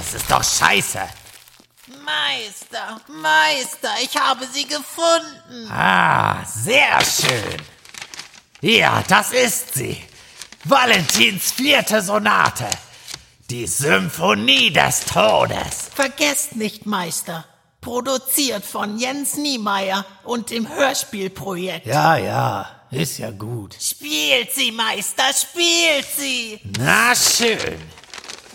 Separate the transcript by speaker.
Speaker 1: Das ist doch scheiße.
Speaker 2: Meister, ich habe sie gefunden.
Speaker 1: Ah, sehr schön. Ja, das ist sie. Valentins 4. Sonate. Die Symphonie des Todes.
Speaker 2: Vergesst nicht, Meister. Produziert von Jens Niemeyer und dem Hörspielprojekt.
Speaker 1: Ja, ist ja gut.
Speaker 2: Spielt sie, Meister, spielt sie.
Speaker 1: Na schön.